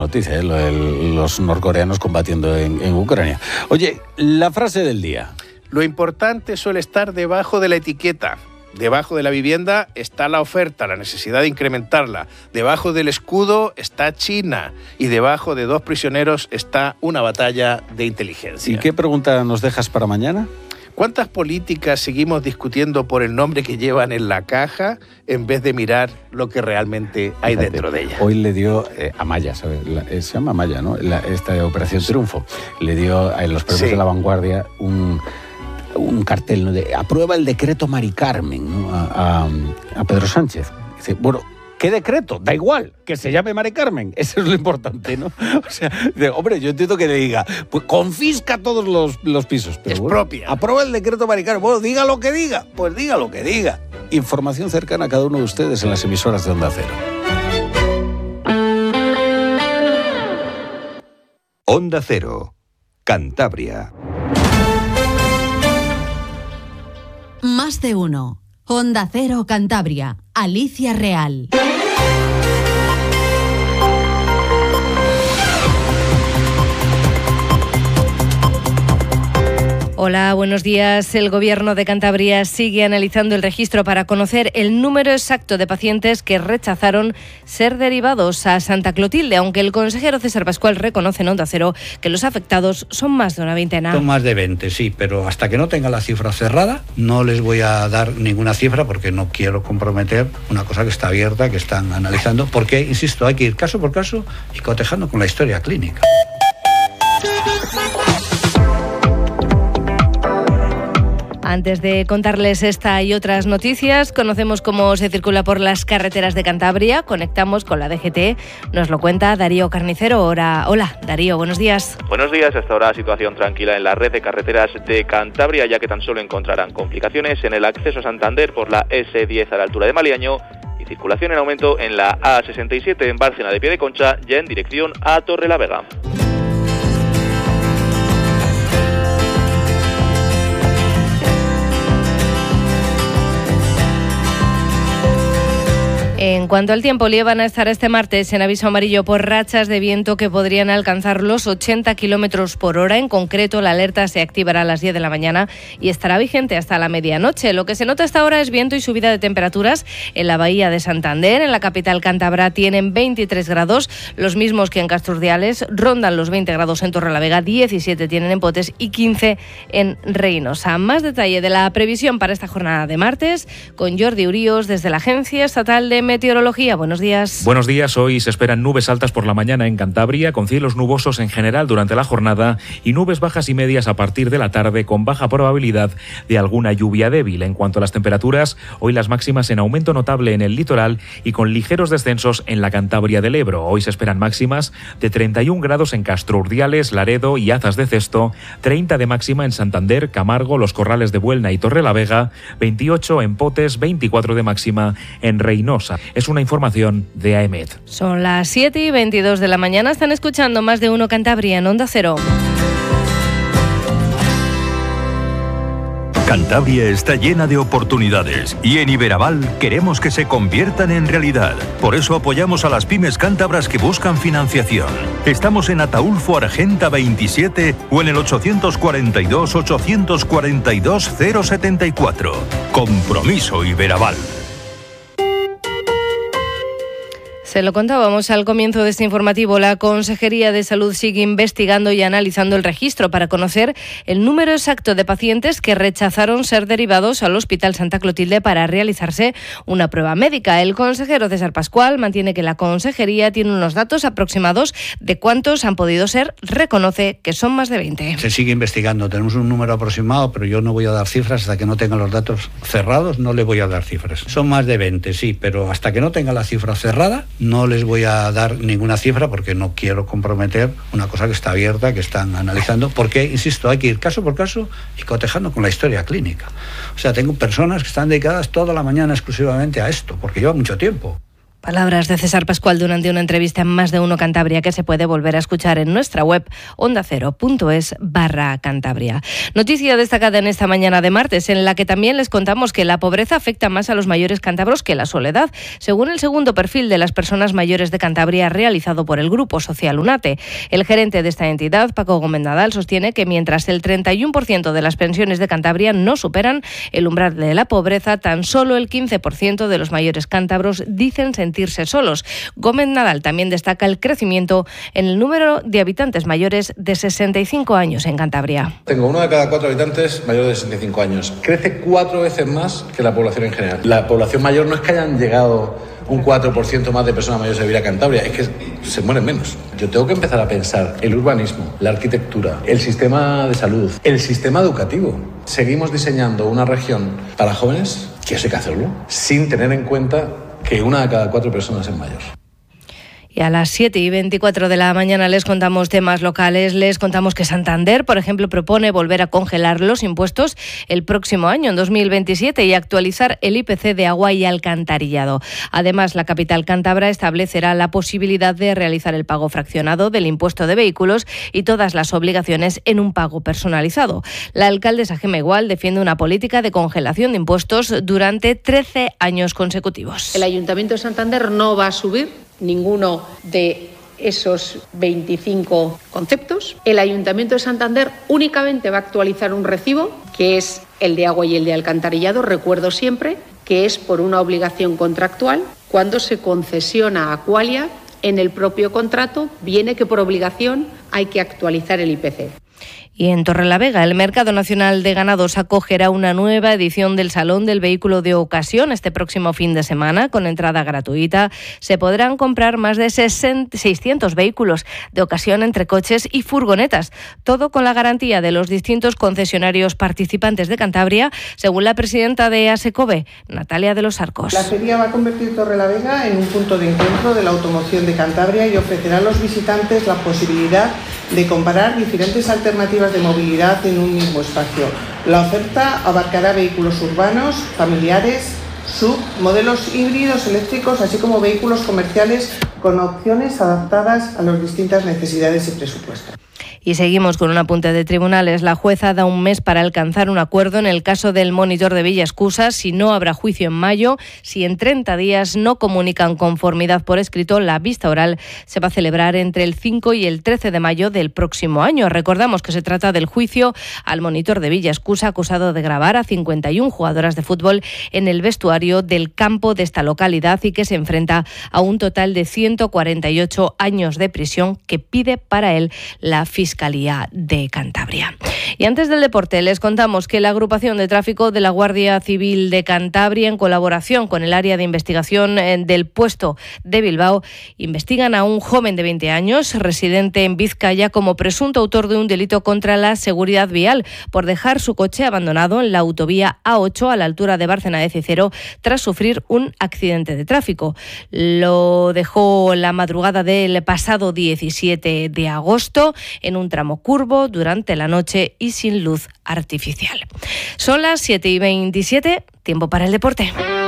noticia, los norcoreanos combatiendo en Ucrania. Oye, la frase del día. Lo importante suele estar debajo de la etiqueta. Debajo de la vivienda está la oferta, la necesidad de incrementarla. Debajo del escudo está China. Y debajo de 2 prisioneros está una batalla de inteligencia. ¿Y qué pregunta nos dejas para mañana? ¿Cuántas políticas seguimos discutiendo por el nombre que llevan en la caja en vez de mirar lo que realmente hay dentro de ella? Hoy le dio a Maya, ¿sabes? Se llama Maya, ¿no? Esta Operación Triunfo. Le dio en los premios de La Vanguardia un cartel, ¿no? De aprueba el decreto Mari Carmen, ¿no? a Pedro Sánchez. Dice, bueno, ¿qué decreto? Da igual, que se llame Mari Carmen. Eso es lo importante, ¿no? O sea, hombre, yo entiendo que le diga, pues confisca todos los pisos. Pero expropia. Bueno, aprueba el decreto Mari Carmen. Bueno, diga lo que diga. Pues diga lo que diga. Información cercana a cada uno de ustedes en las emisoras de Onda Cero. Onda Cero, Cantabria. Más de uno. Onda Cero Cantabria. Alicia Real. Hola, buenos días. El Gobierno de Cantabria sigue analizando el registro para conocer el número exacto de pacientes que rechazaron ser derivados a Santa Clotilde, aunque el consejero César Pascual reconoce en Onda Cero que los afectados son más de una veintena. Son más de 20, sí, pero hasta que no tenga la cifra cerrada no les voy a dar ninguna cifra porque no quiero comprometer una cosa que está abierta, que están analizando, porque, insisto, hay que ir caso por caso y cotejando con la historia clínica. Antes de contarles esta y otras noticias, conocemos cómo se circula por las carreteras de Cantabria. Conectamos con la DGT. Nos lo cuenta Darío Carnicero. Hola, Darío, buenos días. Buenos días. Hasta ahora situación tranquila en la red de carreteras de Cantabria, ya que tan solo encontrarán complicaciones en el acceso a Santander por la S10 a la altura de Maliaño y circulación en aumento en la A67 en Bárcena de Piedeconcha, ya en dirección a Torrelavega. En cuanto al tiempo, van a estar este martes en aviso amarillo por rachas de viento que podrían alcanzar los 80 kilómetros por hora. En concreto, la alerta se activará a las 10 de la mañana y estará vigente hasta la medianoche. Lo que se nota hasta ahora es viento y subida de temperaturas en la bahía de Santander. En la capital cántabra tienen 23 grados, los mismos que en Casturdiales. Rondan los 20 grados en Torrelavega, 17 tienen en Potes y 15 en Reinosa. Más detalle de la previsión para esta jornada de martes con Jordi Uríos desde la Agencia Estatal de Meteorología. Buenos días. Buenos días. Hoy se esperan nubes altas por la mañana en Cantabria, con cielos nubosos en general durante la jornada y nubes bajas y medias a partir de la tarde, con baja probabilidad de alguna lluvia débil. En cuanto a las temperaturas, hoy las máximas en aumento notable en el litoral y con ligeros descensos en la Cantabria del Ebro. Hoy se esperan máximas de 31 grados en Casturdiales, Laredo y Azas de Cesto, 30 de máxima en Santander, Camargo, Los Corrales de Buelna y Torrelavega, 28 en Potes, 24 de máxima en Reinosa. Es una información de AEMET. Son las 7:22 de la mañana. Están escuchando Más de uno Cantabria en Onda Cero. Cantabria está llena de oportunidades y en Iberaval queremos que se conviertan en realidad. Por eso apoyamos a las pymes cántabras que buscan financiación. Estamos en Ataulfo Argenta 27 o en el 842-842-074. Compromiso Iberaval. Se lo contábamos al comienzo de este informativo. La Consejería de Salud sigue investigando y analizando el registro para conocer el número exacto de pacientes que rechazaron ser derivados al Hospital Santa Clotilde para realizarse una prueba médica. El consejero César Pascual mantiene que la Consejería tiene unos datos aproximados de cuántos han podido ser. Reconoce que son más de 20. Se sigue investigando. Tenemos un número aproximado, pero yo no voy a dar cifras hasta que no tenga los datos cerrados. No le voy a dar cifras. Son más de 20, sí, pero hasta que no tenga la cifra cerrada no les voy a dar ninguna cifra porque no quiero comprometer una cosa que está abierta, que están analizando, porque, insisto, hay que ir caso por caso y cotejando con la historia clínica. O sea, tengo personas que están dedicadas toda la mañana exclusivamente a esto, porque lleva mucho tiempo. Palabras de César Pascual durante una entrevista en Más de Uno Cantabria que se puede volver a escuchar en nuestra web ondacero.es/Cantabria. Noticia destacada en esta mañana de martes, en la que también les contamos que la pobreza afecta más a los mayores cántabros que la soledad, según el segundo perfil de las personas mayores de Cantabria realizado por el Grupo Social UNATE. El gerente de esta entidad, Paco Gómez Nadal, sostiene que mientras el 31% de las pensiones de Cantabria no superan el umbral de la pobreza, tan solo el 15% de los mayores cántabros dicen sentirse solos. Gómez Nadal también destaca el crecimiento en el número de habitantes mayores de 65 años en Cantabria. Tengo 1 de cada 4 habitantes mayores de 65 años. Crece 4 veces más que la población en general. La población mayor no es que hayan llegado un 4% más de personas mayores a vivir a Cantabria, es que se mueren menos. Yo tengo que empezar a pensar el urbanismo, la arquitectura, el sistema de salud, el sistema educativo. Seguimos diseñando una región para jóvenes, que eso hay que hacerlo, sin tener en cuenta que 1 de cada 4 personas es mayor. Y a las 7:24 de la mañana les contamos temas locales. Les contamos que Santander, por ejemplo, propone volver a congelar los impuestos el próximo año, en 2027, y actualizar el IPC de agua y alcantarillado. Además, la capital cántabra establecerá la posibilidad de realizar el pago fraccionado del impuesto de vehículos y todas las obligaciones en un pago personalizado. La alcaldesa Gemma Igual defiende una política de congelación de impuestos durante 13 años consecutivos. El Ayuntamiento de Santander no va a subir ninguno de esos 25 conceptos. El Ayuntamiento de Santander únicamente va a actualizar un recibo, que es el de agua y el de alcantarillado. Recuerdo siempre que es por una obligación contractual. Cuando se concesiona a Aqualia, en el propio contrato viene que por obligación hay que actualizar el IPC. Y en Torrelavega, el Mercado Nacional de Ganados acogerá una nueva edición del Salón del Vehículo de Ocasión este próximo fin de semana, con entrada gratuita. Se podrán comprar más de 600 vehículos de ocasión entre coches y furgonetas, todo con la garantía de los distintos concesionarios participantes de Cantabria, según la presidenta de ASECOBE, Natalia de los Arcos. La feria va a convertir Torrelavega en un punto de encuentro de la automoción de Cantabria y ofrecerá a los visitantes la posibilidad de comparar diferentes alternativas de movilidad en un mismo espacio. La oferta abarcará vehículos urbanos, familiares, SUV, modelos híbridos eléctricos, así como vehículos comerciales con opciones adaptadas a las distintas necesidades y presupuestos. Y seguimos con un apunte de tribunales. La jueza da un mes para alcanzar un acuerdo en el caso del monitor de Villaescusa. Si no habrá juicio en mayo, si en 30 días no comunican conformidad por escrito, la vista oral se va a celebrar entre el 5 y el 13 de mayo del próximo año. Recordamos que se trata del juicio al monitor de Villaescusa acusado de grabar a 51 jugadoras de fútbol en el vestuario del campo de esta localidad y que se enfrenta a un total de 148 años de prisión que pide para él la Fiscalía de Cantabria. Y antes del deporte, les contamos que la agrupación de tráfico de la Guardia Civil de Cantabria, en colaboración con el área de investigación del puesto de Bilbao, investigan a un joven de 20 años, residente en Vizcaya, como presunto autor de un delito contra la seguridad vial por dejar su coche abandonado en la autovía A8 a la altura de Bárcena de Cicero tras sufrir un accidente de tráfico. Lo dejó la madrugada del pasado 17 de agosto en un tramo curvo durante la noche y sin luz artificial. Son las 7:27, tiempo para el deporte.